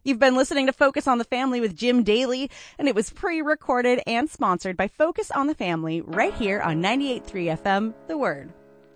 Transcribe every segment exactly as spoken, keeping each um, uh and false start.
You've been listening to Focus on the Family with Jim Daly, and it was pre-recorded and sponsored by Focus on the Family right here on ninety-eight point three F M, The Word.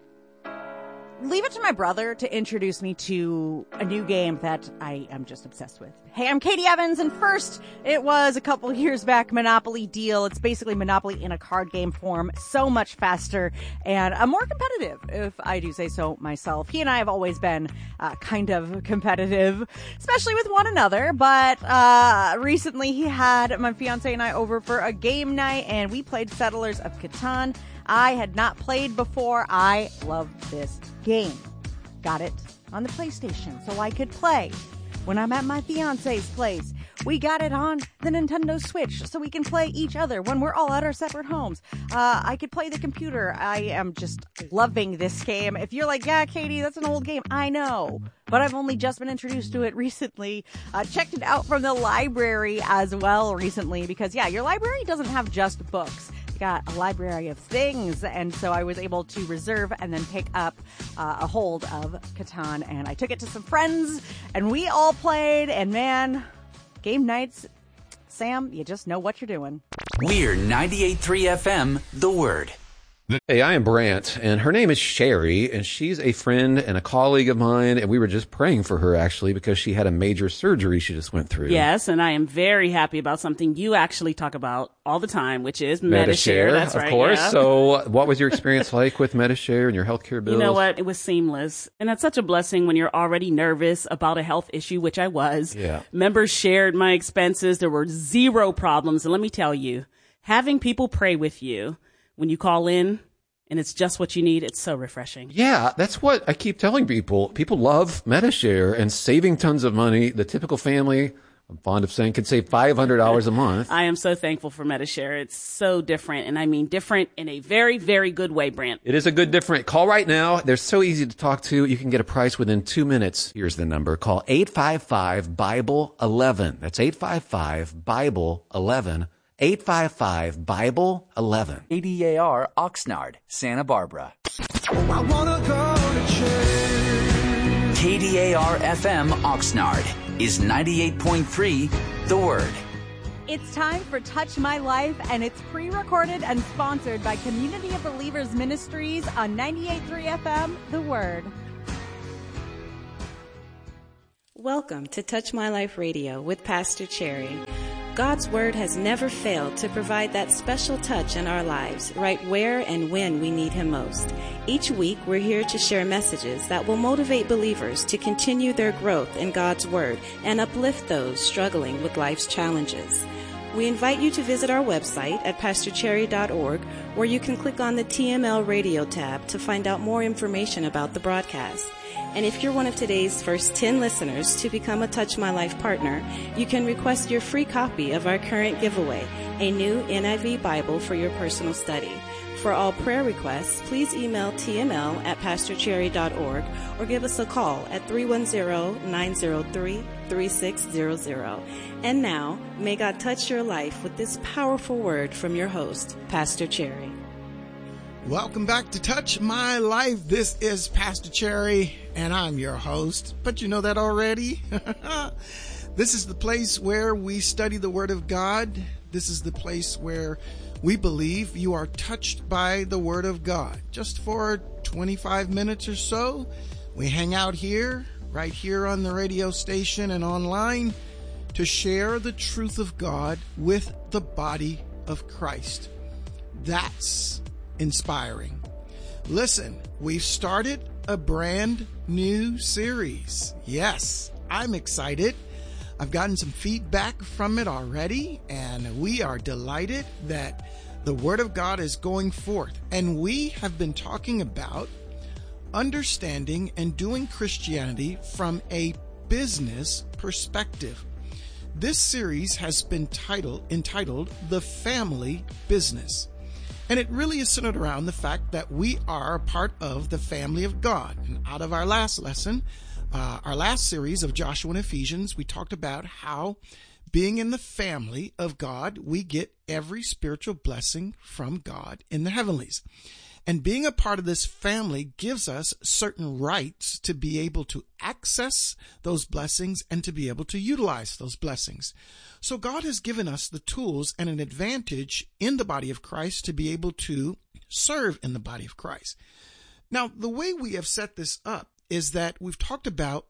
Leave it to my brother to introduce me to a new game that I am just obsessed with. Hey, I'm Katie Evans, and first, it was a couple years back, Monopoly Deal. It's basically Monopoly in a card game form, so much faster and uh, more competitive, if I do say so myself. He and I have always been uh, kind of competitive, especially with one another, but uh, recently he had my fiance and I over for a game night, and we played Settlers of Catan. I had not played before. I love this game. Got it on the PlayStation so I could play when I'm at my fiance's place. We got it on the Nintendo Switch so we can play each other when we're all at our separate homes. Uh, I could play the computer. I am just loving this game. If you're like, yeah, Katie, that's an old game. I know, but I've only just been introduced to it recently. Uh, checked it out from the library as well recently because, yeah, your library doesn't have just books. Got a library of things, and so I was able to reserve and then pick up uh, a hold of Catan, and I took it to some friends, and we all played, and man, game nights, Sam, you just know what you're doing. We're ninety-eight point three F M, The Word. Hey, I am Brant, and her name is Sherry, and she's a friend and a colleague of mine, and we were just praying for her, actually, because she had a major surgery she just went through. Yes, and I am very happy about something you actually talk about all the time, which is Medi-Share. Medi-Share. That's of right, course. yeah. So what was your experience like with Medi-Share and your healthcare bills? You know what? It was seamless. And that's such a blessing when you're already nervous about a health issue, which I was. Yeah. Members shared my expenses. There were zero problems. And let me tell you, having people pray with you when you call in, and it's just what you need, it's so refreshing. Yeah, that's what I keep telling people. People love Medi-Share and saving tons of money. The typical family, I'm fond of saying, could save five hundred dollars a month. I am so thankful for Medi-Share. It's so different, and I mean different in a very, very good way, Brant. It is a good different. Call right now. They're so easy to talk to. You can get a price within two minutes. Here's the number. Call eight five five, Bible eleven. That's eight five five, Bible eleven. eight five five, Bible eleven. A D A R Oxnard, Santa Barbara. I wanna go to church. K D A R F M Oxnard is ninety-eight point three, The Word. It's time for Touch My Life, and it's pre-recorded and sponsored by Community of Believers Ministries on ninety-eight point three F M, The Word. Welcome to Touch My Life Radio with Pastor Cherry. God's Word has never failed to provide that special touch in our lives, right where and when we need Him most. Each week, we're here to share messages that will motivate believers to continue their growth in God's Word and uplift those struggling with life's challenges. We invite you to visit our website at pastor cherry dot org, where you can click on the T M L Radio tab to find out more information about the broadcast. And if you're one of today's first ten listeners to become a Touch My Life partner, you can request your free copy of our current giveaway, a new N I V Bible for your personal study. For all prayer requests, please email T M L at pastor cherry dot org or give us a call at three one zero, nine zero three, three six zero zero. And now, may God touch your life with this powerful word from your host, Pastor Cherry. Welcome back to Touch My Life. This is Pastor Cherry, and I'm your host. But you know that already. This is the place where we study the Word of God. This is the place where we believe you are touched by the Word of God. Just for twenty-five minutes or so, we hang out here, right here on the radio station and online, to share the truth of God with the body of Christ. That's inspiring. Listen, we've started a brand new series. Yes, I'm excited. I've gotten some feedback from it already, and we are delighted that the Word of God is going forth. And we have been talking about understanding and doing Christianity from a business perspective. This series has been titled, entitled The Family Business. And it really is centered around the fact that we are a part of the family of God. And out of our last lesson, uh, our last series of Joshua and Ephesians, we talked about how being in the family of God, we get every spiritual blessing from God in the heavenlies. And being a part of this family gives us certain rights to be able to access those blessings and to be able to utilize those blessings. So God has given us the tools and an advantage in the body of Christ to be able to serve in the body of Christ. Now, the way we have set this up is that we've talked about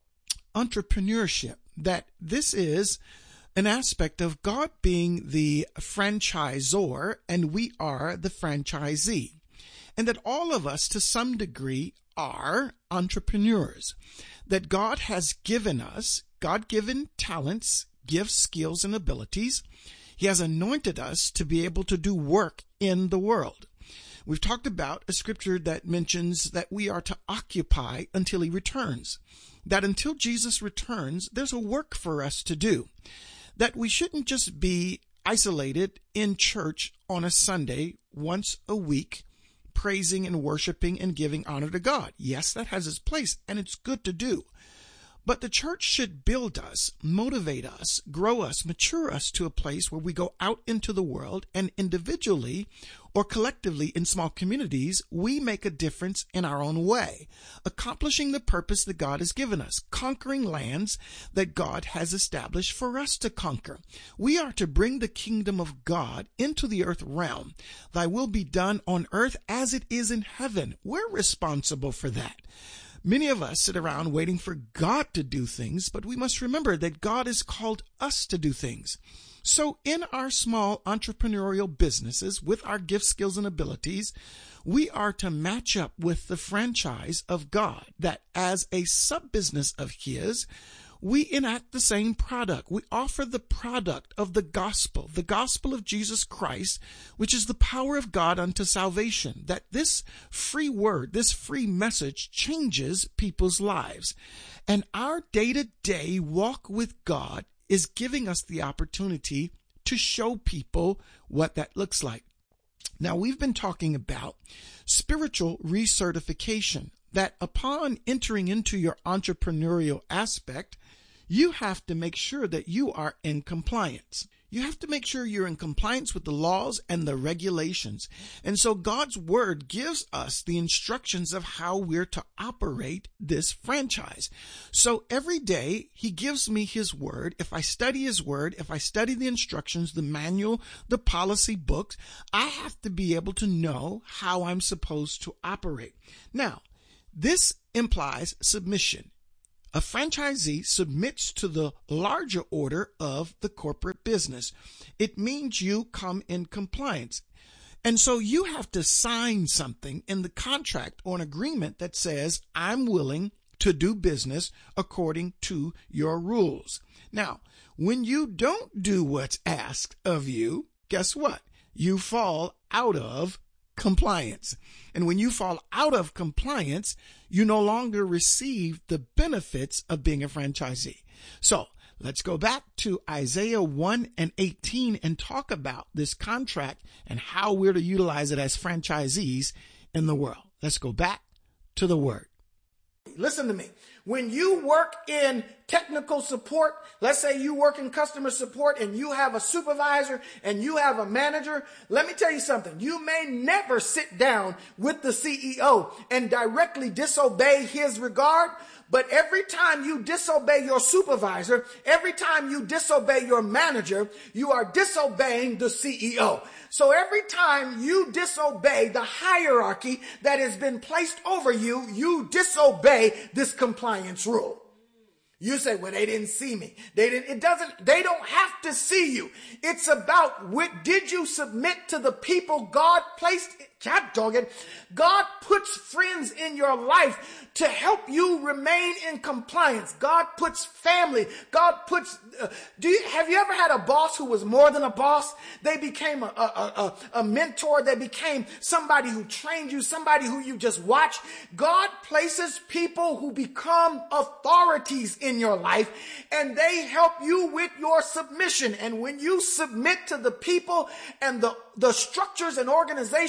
entrepreneurship, that this is an aspect of God being the franchisor and we are the franchisee. And that all of us, to some degree, are entrepreneurs. That God has given us God-given talents, gifts, skills, and abilities. He has anointed us to be able to do work in the world. We've talked about a scripture that mentions that we are to occupy until he returns. That until Jesus returns, there's a work for us to do. That we shouldn't just be isolated in church on a Sunday once a week, praising and worshiping and giving honor to God. Yes, that has its place and it's good to do. But the church should build us, motivate us, grow us, mature us to a place where we go out into the world and individually or collectively in small communities, we make a difference in our own way, accomplishing the purpose that God has given us, conquering lands that God has established for us to conquer. We are to bring the kingdom of God into the earth realm. Thy will be done on earth as it is in heaven. We're responsible for that. Many of us sit around waiting for God to do things, but we must remember that God has called us to do things. So in our small entrepreneurial businesses, with our gifts, skills, and abilities, we are to match up with the franchise of God, that as a sub-business of his, we enact the same product. We offer the product of the gospel, the gospel of Jesus Christ, which is the power of God unto salvation. That this free word, this free message changes people's lives. And our day-to-day walk with God is giving us the opportunity to show people what that looks like. Now, we've been talking about spiritual recertification, that upon entering into your entrepreneurial aspect, you have to make sure that you are in compliance. You have to make sure you're in compliance with the laws and the regulations. And so God's word gives us the instructions of how we're to operate this franchise. So every day he gives me his word. If I study his word, if I study the instructions, the manual, the policy books, I have to be able to know how I'm supposed to operate. Now, this implies submission. A franchisee submits to the larger order of the corporate business. It means you come in compliance. And so you have to sign something in the contract or an agreement that says, I'm willing to do business according to your rules. Now, when you don't do what's asked of you, guess what? You fall out of compliance. And when you fall out of compliance, you no longer receive the benefits of being a franchisee. So let's go back to Isaiah one and eighteen and talk about this contract and how we're to utilize it as franchisees in the world. Let's go back to the word. Listen to me. When you work in technical support, let's say you work in customer support and you have a supervisor and you have a manager, let me tell you something. You may never sit down with the C E O and directly disobey his regard, but every time you disobey your supervisor, every time you disobey your manager, you are disobeying the C E O. So every time you disobey the hierarchy that has been placed over you, you disobey this compliance rule. You say, well, they didn't see me. They didn't, it doesn't, they don't have to see you. It's about what, did you submit to the people God placed? God dog it. God puts friends in your life to help you remain in compliance. God puts family. God puts, uh, do you, have you ever had a boss who was more than a boss? They became a, a, a, a mentor. They became somebody who trained you, somebody who you just watch. God places people who become authorities in your life, and they help you with your submission. And when you submit to the people and the, the structures and organizations that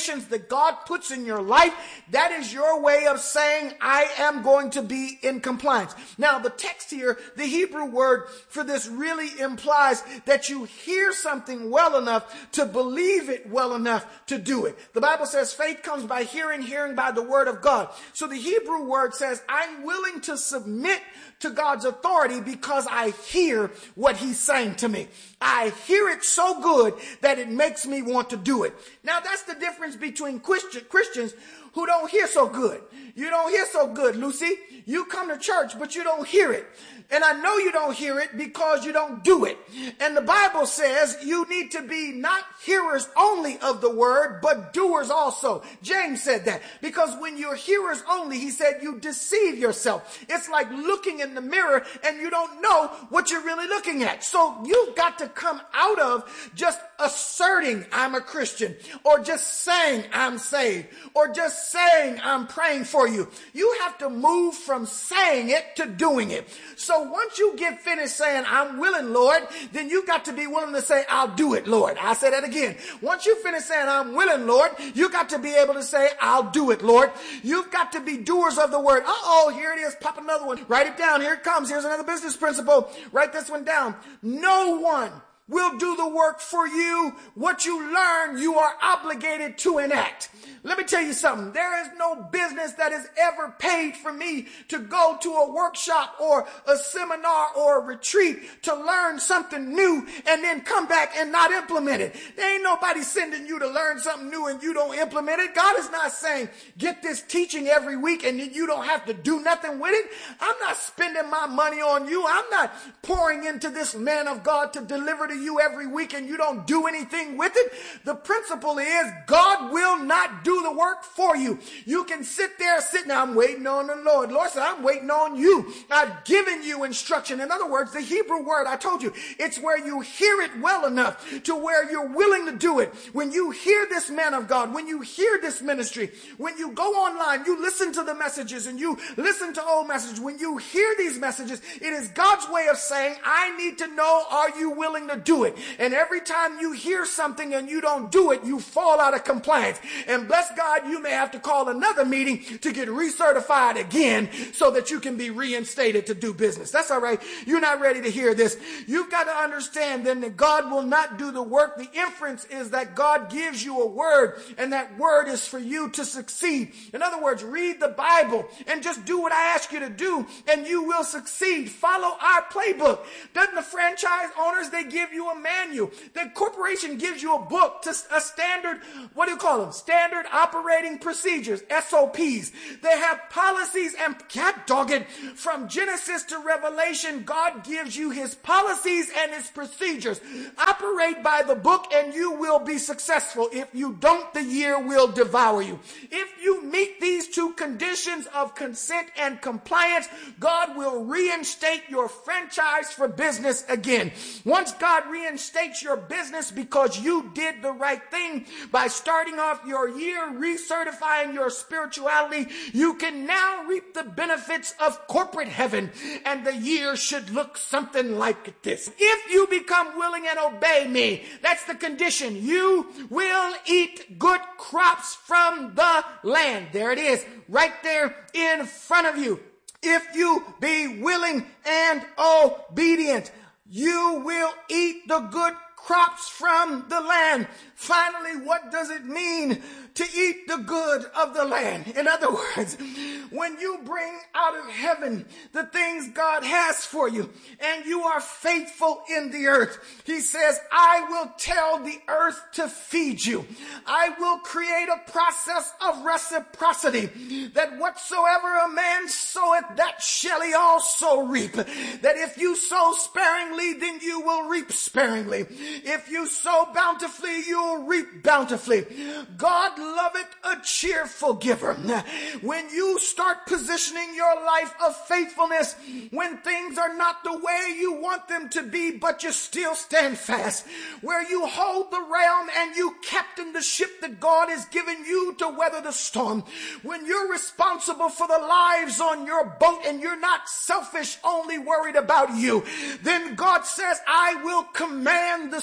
that God puts in your life, that is your way of saying, I am going to be in compliance. Now, the text here, the Hebrew word for this really implies that you hear something well enough to believe it well enough to do it. The Bible says faith comes by hearing, hearing by the word of God. So the Hebrew word says, I'm willing to submit to God's authority because I hear what he's saying to me. I hear it so good that it makes me want to do it. Now, that's the difference between Christian, Christians who don't hear so good. You don't hear so good, Lucy. You come to church, but you don't hear it. And I know you don't hear it because you don't do it. And the Bible says you need to be not hearers only of the word, but doers also. James said that because when you're hearers only, he said you deceive yourself. It's like looking in the mirror and you don't know what you're really looking at. So you've got to come out of just asserting I'm a Christian, or just saying I'm saved, or just saying I'm praying for you. You have to move from saying it to doing it. So once you get finished saying I'm willing, Lord, then you got to be willing to say I'll do it, Lord. I say that again. Once you finish saying I'm willing, Lord, you got to be able to say I'll do it, Lord. You've got to be doers of the word. Uh-oh, here it is. Pop another one. Write it down. Here it comes. Here's another business principle. Write this one down. No one will do the work for you. What you learn, you are obligated to enact. Let me tell you something. There is no business that has ever paid for me to go to a workshop or a seminar or a retreat to learn something new and then come back and not implement it. There ain't nobody sending you to learn something new and you don't implement it. God is not saying get this teaching every week and then you don't have to do nothing with it. I'm not spending my money on you. I'm not pouring into this man of God to deliver to you every week and you don't do anything with it. The principle is God will not do the work for you. You can sit there sitting, I'm waiting on the Lord. Lord said, I'm waiting on you. I've given you instruction. In other words, the Hebrew word, I told you, it's where you hear it well enough to where you're willing to do it. When you hear this man of God, when you hear this ministry, when you go online, you listen to the messages and you listen to old messages. When you hear these messages, it is God's way of saying, I need to know, are you willing to do it? And every time you hear something and you don't do it, you fall out of compliance. And bless God, you may have to call another meeting to get recertified again so that you can be reinstated to do business. That's all right. You're not ready to hear this. You've got to understand then that God will not do the work. The inference is that God gives you a word and that word is for you to succeed. In other words, read the Bible and just do what I ask you to do and you will succeed. Follow our playbook. Doesn't the franchise owners, they give you a manual. The corporation gives you a book, to a standard, what do you call them? Standard operating procedures, S O Ps. They have policies and cat dog it. From Genesis to Revelation, God gives you his policies and his procedures. Operate by the book and you will be successful. If you don't, the year will devour you. If you meet these two conditions of consent and compliance, God will reinstate your franchise for business again. Once God reinstates your business because you did the right thing by starting off your year recertifying your spirituality, you can now reap the benefits of corporate heaven, and the year should look something like this. If you become willing and obey me, that's the condition. You will eat good crops from the land. There it is, right there in front of you. If you be willing and obedient, you will eat the good crops from the land. Finally, what does it mean to eat the good of the land? In other words, when you bring out of heaven the things God has for you and you are faithful in the earth, he says, I will tell the earth to feed you. I will create a process of reciprocity that whatsoever a man soweth, that shall he also reap. That if you sow sparingly, then you will reap sparingly. If you sow bountifully, you'll reap bountifully. God loveth a cheerful giver. When you start positioning your life of faithfulness, when things are not the way you want them to be, but you still stand fast, where you hold the realm and you captain the ship that God has given you to weather the storm, when you're responsible for the lives on your boat and you're not selfish, only worried about you, then God says, I will command the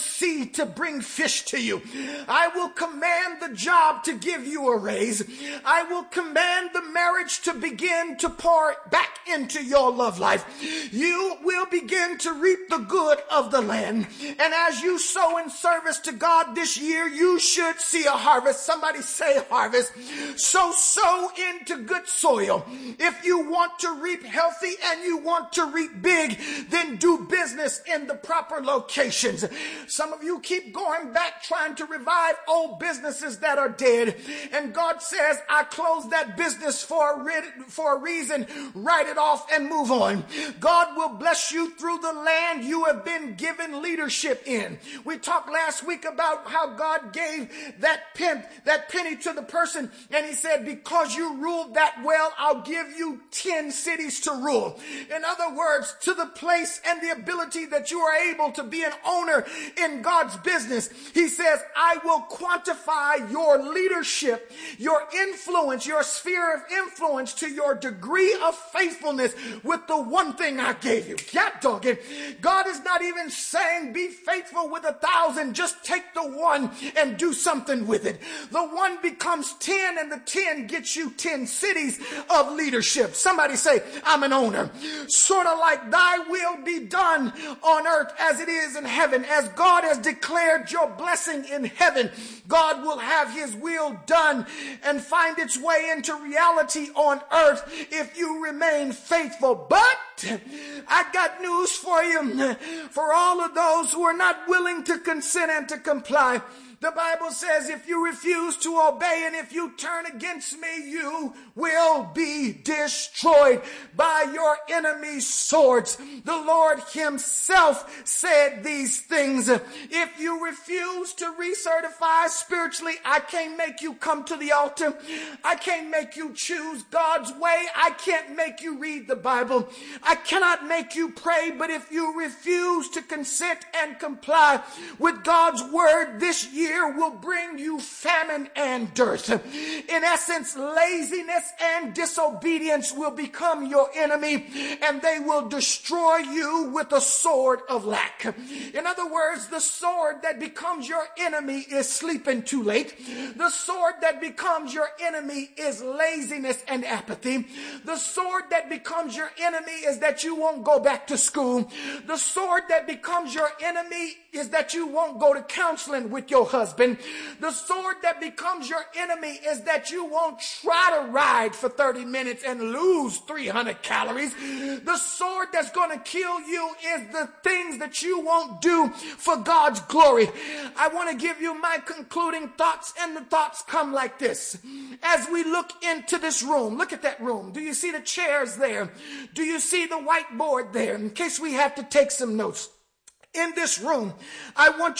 sea to bring fish to you. I will command the job to give you a raise. I will command the marriage to begin to pour back into your love life. You will begin to reap the good of the land. And as you sow in service to God this year, you should see a harvest. Somebody say harvest. So sow into good soil. If you want to reap healthy and you want to reap big, then do business in the proper locations. Some of you keep going back trying to revive old businesses that are dead. And God says, I close that business for a, re- for a reason. Write it off and move on. God will bless you through the land you have been given leadership in. We talked last week about how God gave that pen, that penny to the person, and he said, because you ruled that well, I'll give you ten cities to rule. In other words, to the place and the ability that you are able to be an owner in God's business. He says, I will quantify your leadership, your influence, your sphere of influence to your degree of faithfulness with the one thing I gave you. God dog it. God is not even saying be faithful with a thousand. Just take the one and do something with it. The one becomes ten and the ten gets you ten cities of leadership. Somebody say, I'm an owner. Sort of like thy will be done on earth as it is in heaven. As God has declared your blessing in heaven, God will have his will done and find its way into reality on earth if you remain faithful. But I got news for you. For all of those who are not willing to consent and to comply, the Bible says if you refuse to obey and if you turn against me, you will be destroyed by your enemy's swords. The Lord himself said these things. If you refuse to recertify spiritually, I can't make you come to the altar. I can't make you choose God's way. I can't make you read the Bible. I cannot make you pray. But if you refuse to consent and comply with God's word, this year will bring you famine and dearth. In essence, laziness and disobedience will become your enemy, and they will destroy you with a sword of lack. In other words, the sword that becomes your enemy is sleeping too late. The sword that becomes your enemy is laziness and apathy. The sword that becomes your enemy is that you won't go back to school. The sword that becomes your enemy is that you won't go to counseling with your husband. The sword that becomes your enemy is that you won't try to ride for thirty minutes and lose three hundred calories. The sword that's going to kill you is the things that you won't do for God's glory. I want to give you my concluding thoughts, and the thoughts come like this. As we look into this room, look at that room. Do you see the chairs there? Do you see the whiteboard there? In case we have to take some notes. In this room, I want you